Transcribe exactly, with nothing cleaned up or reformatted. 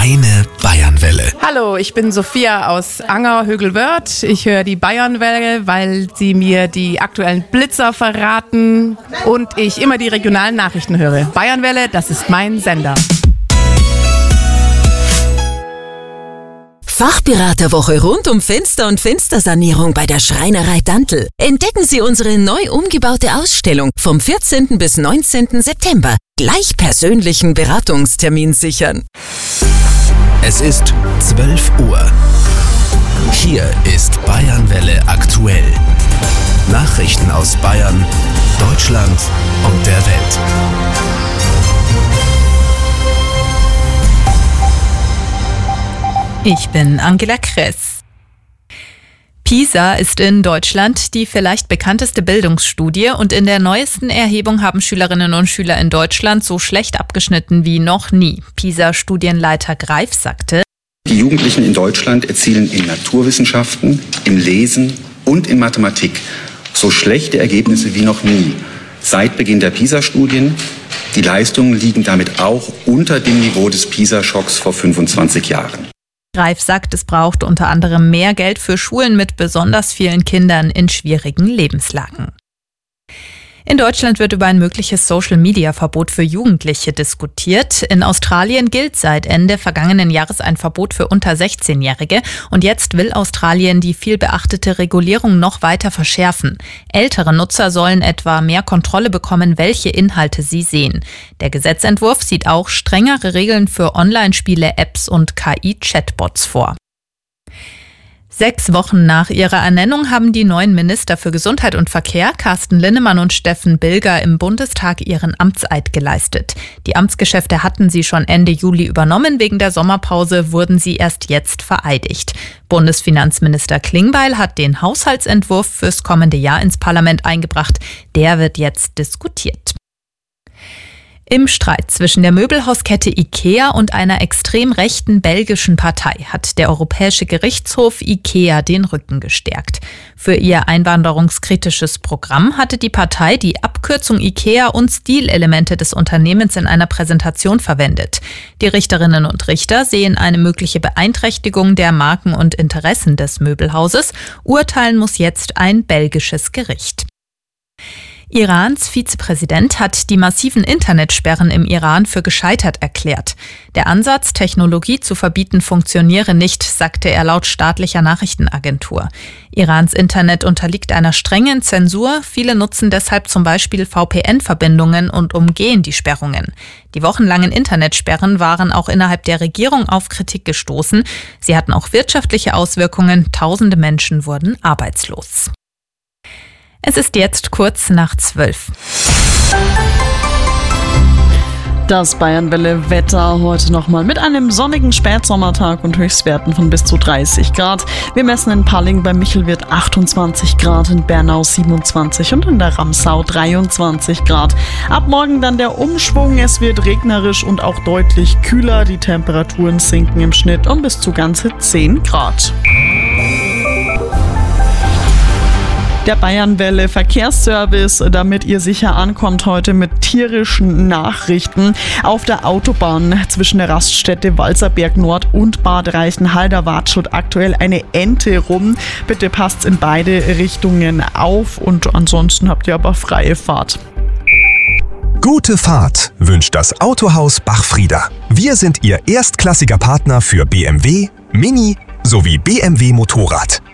Deine Bayernwelle. Hallo, ich bin Sophia aus Anger-Högelwörth. Ich höre die Bayernwelle, weil sie mir die aktuellen Blitzer verraten und ich immer die regionalen Nachrichten höre. Bayernwelle, das ist mein Sender. Fachberaterwoche rund um Fenster- und Fenstersanierung bei der Schreinerei Dantl. Entdecken Sie unsere neu umgebaute Ausstellung vom vierzehnten bis neunzehnten September. Gleich persönlichen Beratungstermin sichern. Es ist zwölf Uhr. Hier ist Bayernwelle aktuell. Nachrichten aus Bayern, Deutschland und der Welt. Ich bin Angela Kress. PISA ist in Deutschland die vielleicht bekannteste Bildungsstudie und in der neuesten Erhebung haben Schülerinnen und Schüler in Deutschland so schlecht abgeschnitten wie noch nie. PISA-Studienleiter Greif sagte: Die Jugendlichen in Deutschland erzielen in Naturwissenschaften, im Lesen und in Mathematik so schlechte Ergebnisse wie noch nie. Seit Beginn der PISA-Studien. Die Leistungen liegen damit auch unter dem Niveau des PISA-Schocks vor fünfundzwanzig Jahren. Greif sagt, es braucht unter anderem mehr Geld für Schulen mit besonders vielen Kindern in schwierigen Lebenslagen. In Deutschland wird über ein mögliches Social-Media-Verbot für Jugendliche diskutiert. In Australien gilt seit Ende vergangenen Jahres ein Verbot für unter sechzehnjährige und jetzt will Australien die viel beachtete Regulierung noch weiter verschärfen. Ältere Nutzer sollen etwa mehr Kontrolle bekommen, welche Inhalte sie sehen. Der Gesetzentwurf sieht auch strengere Regeln für Online-Spiele, Apps und K I-Chatbots vor. Sechs Wochen nach ihrer Ernennung haben die neuen Minister für Gesundheit und Verkehr, Carsten Linnemann und Steffen Bilger, im Bundestag ihren Amtseid geleistet. Die Amtsgeschäfte hatten sie schon Ende Juli übernommen. Wegen der Sommerpause wurden sie erst jetzt vereidigt. Bundesfinanzminister Klingbeil hat den Haushaltsentwurf fürs kommende Jahr ins Parlament eingebracht. Der wird jetzt diskutiert. Im Streit zwischen der Möbelhauskette IKEA und einer extrem rechten belgischen Partei hat der Europäische Gerichtshof IKEA den Rücken gestärkt. Für ihr einwanderungskritisches Programm hatte die Partei die Abkürzung IKEA und Stilelemente des Unternehmens in einer Präsentation verwendet. Die Richterinnen und Richter sehen eine mögliche Beeinträchtigung der Marken und Interessen des Möbelhauses. Urteilen muss jetzt ein belgisches Gericht. Irans Vizepräsident hat die massiven Internetsperren im Iran für gescheitert erklärt. Der Ansatz, Technologie zu verbieten, funktioniere nicht, sagte er laut staatlicher Nachrichtenagentur. Irans Internet unterliegt einer strengen Zensur. Viele nutzen deshalb zum Beispiel V P N-Verbindungen und umgehen die Sperrungen. Die wochenlangen Internetsperren waren auch innerhalb der Regierung auf Kritik gestoßen. Sie hatten auch wirtschaftliche Auswirkungen. Tausende Menschen wurden arbeitslos. Es ist jetzt kurz nach zwölf. Das Bayernwelle-Wetter heute nochmal mit einem sonnigen Spätsommertag und Höchstwerten von bis zu dreißig Grad. Wir messen in Palling bei Michelwirth achtundzwanzig Grad, in Bernau siebenundzwanzig und in der Ramsau dreiundzwanzig Grad. Ab morgen dann der Umschwung. Es wird regnerisch und auch deutlich kühler. Die Temperaturen sinken im Schnitt um bis zu ganze zehn Grad. Der Bayernwelle Verkehrsservice, damit ihr sicher ankommt heute mit tierischen Nachrichten. Auf der Autobahn zwischen der Raststätte Walserberg Nord und Bad Reichenhall, da watschelt aktuell eine Ente rum. Bitte passt in beide Richtungen auf und ansonsten habt ihr aber freie Fahrt. Gute Fahrt wünscht das Autohaus Bachfrieder. Wir sind Ihr erstklassiger Partner für B M W, Mini sowie B M W Motorrad.